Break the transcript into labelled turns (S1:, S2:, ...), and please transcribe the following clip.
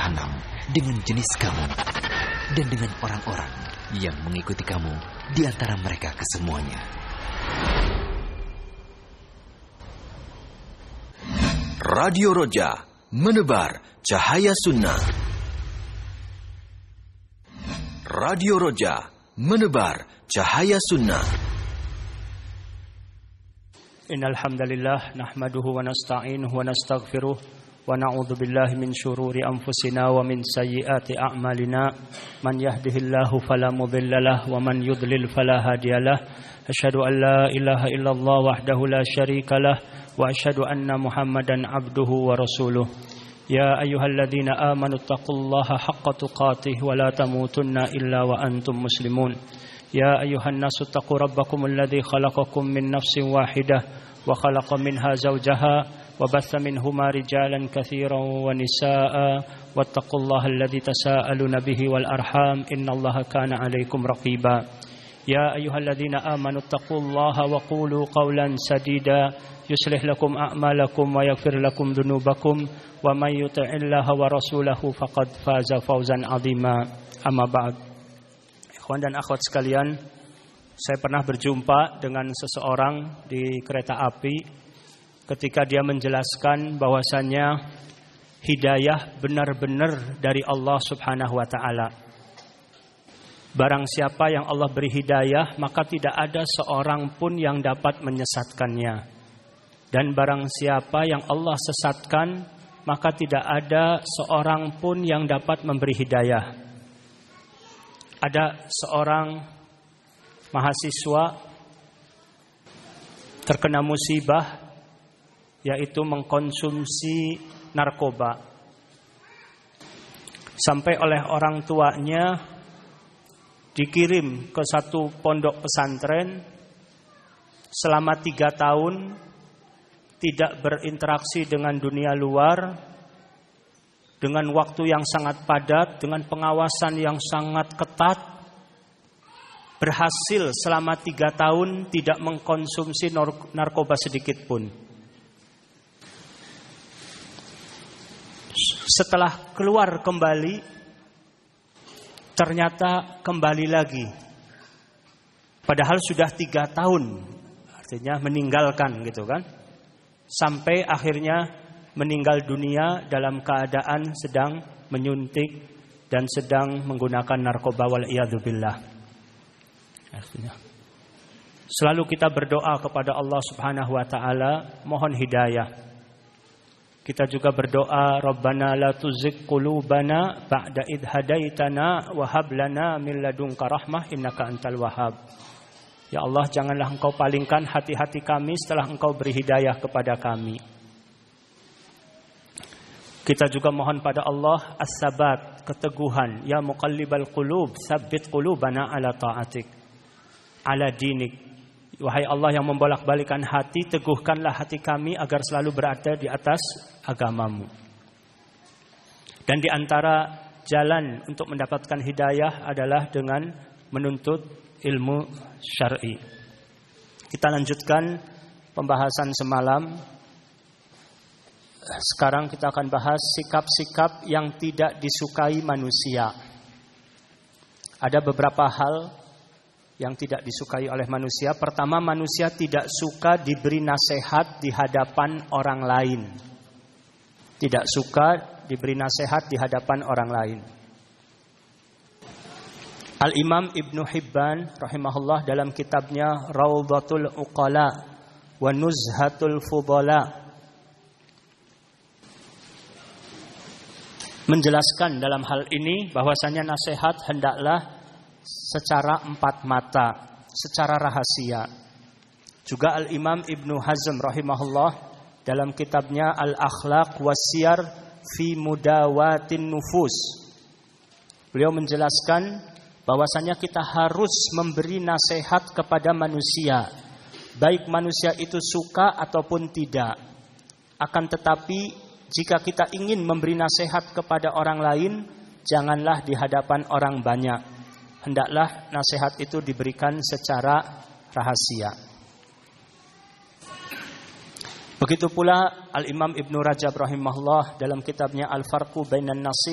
S1: jahanam dengan jenis kamu dan dengan orang-orang yang mengikuti kamu di antara mereka kesemuanya.
S2: Radio Roja, menebar cahaya sunnah. Radio Roja, menebar cahaya sunnah.
S3: Innal hamdalillah nahmaduhu wa nasta'inuhu wa nastaghfiruh wa na'udzu billahi min shururi anfusina wa min sayyiati a'malina. Man yahdihillahu fala mudilla lahu wa man yudlil fala hadiyalah. Asyhadu an la ilaha illallah wahdahu la syarika lah wa asyhadu anna Muhammadan abduhu wa rasuluh. Ya ayyuhalladzina amanu taqullaha haqqa tuqatih wa la tamutunna illa wa antum muslimun. Ya ayyuhan nasu taqu rabbakumul ladzi khalaqakum min nafsin wahidah wa khalaqa minha zawjaha wa batha minhuma rijalan katsiran wa nisaa'a wattaqullaha alladzi tasaaluna bihi wal arham innallaha kana 'alaikum raqiba. Ya ayyuhalladzina amanu taqullaha wa qulu qawlan sadida yuslih lakum a'malakum wa yaghfir lakum dhunubakum wa may yuti'illaha wa rasulahu faqad faza fawzan 'azima. Amma ba'd. Ikhwan dan akhwat sekalian, saya pernah berjumpa dengan seseorang di kereta api ketika dia menjelaskan bahwasannya hidayah benar-benar dari Allah Subhanahu wa taala. Barang siapa yang Allah beri hidayah, maka tidak ada seorang pun yang dapat menyesatkannya. Dan barang siapa yang Allah sesatkan, maka tidak ada seorang pun yang dapat memberi hidayah. Ada seorang mahasiswa terkena musibah, yaitu mengkonsumsi narkoba. Sampai oleh orang tuanya dikirim ke satu pondok pesantren selama 3 tahun, tidak berinteraksi dengan dunia luar, dengan waktu yang sangat padat, dengan pengawasan yang sangat ketat, berhasil selama 3 tahun tidak mengkonsumsi narkoba sedikit pun. Setelah keluar kembali, ternyata kembali lagi. Padahal sudah 3 tahun, artinya meninggalkan gitu kan. Sampai akhirnya meninggal dunia dalam keadaan sedang menyuntik dan sedang menggunakan narkoba wal'iyadzubillah. Artinya selalu kita berdoa kepada Allah Subhanahu wa taala mohon hidayah. Kita juga berdoa, Rabbana la tuzigh qulubana ba'da idh hadaitana wa hab lana min ladunka rahmah innaka antal wahhab. Ya Allah, janganlah Engkau palingkan hati-hati kami setelah Engkau beri hidayah kepada kami. Kita juga mohon pada Allah as-sabat, keteguhan. Ya muqallibal qulub, tsabbit qulubana ala ta'atik, ala dinik. Wahai Allah yang membolak-balikan hati, teguhkanlah hati kami agar selalu berada di atas agamamu. Dan di antara jalan untuk mendapatkan hidayah adalah dengan menuntut ilmu syar'i. Kita lanjutkan pembahasan semalam. Sekarang kita akan bahas sikap-sikap yang tidak disukai manusia. Ada beberapa hal yang tidak disukai oleh manusia. Pertama, manusia tidak suka diberi nasihat di hadapan orang lain. Tidak suka diberi nasihat di hadapan orang lain. Al-Imam Ibnu Hibban rahimahullah dalam kitabnya Raudhatul Uqala wa Nuzhatul Fudala menjelaskan dalam hal ini bahwasanya nasihat hendaklah secara 4 mata, secara rahasia. Juga Al-Imam Ibnu Hazm rahimahullah dalam kitabnya Al-Akhlaq Wasyar fi Mudawatin Nufus, beliau menjelaskan bahwasanya kita harus memberi nasihat kepada manusia, baik manusia itu suka ataupun tidak. Akan tetapi jika kita ingin memberi nasihat kepada orang lain, janganlah di hadapan orang banyak. Hendaklah nasihat itu diberikan secara rahasia. Begitu pula Al-Imam Ibnu Rajab rahimahullah dalam kitabnya Al-Farqu Bainan Nasih